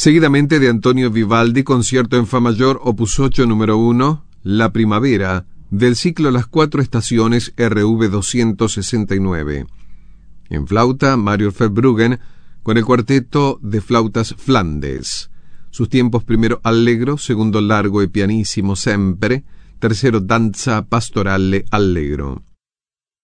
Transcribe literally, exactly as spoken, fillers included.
Seguidamente de Antonio Vivaldi, concierto en fa mayor, opus ocho, número uno, La Primavera, del ciclo Las Cuatro Estaciones, R V doscientos sesenta y nueve. En flauta, Mario Verbruggen, con el cuarteto de flautas Flandes. Sus tiempos: primero allegro, segundo largo e pianissimo sempre, tercero danza pastorale allegro.